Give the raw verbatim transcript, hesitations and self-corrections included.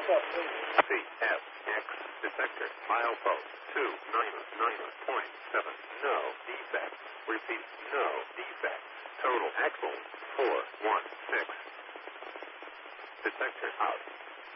C F X detector milepost two nine nine point seven. No defect. Repeat, no defect. Total axle four one six. Detector out.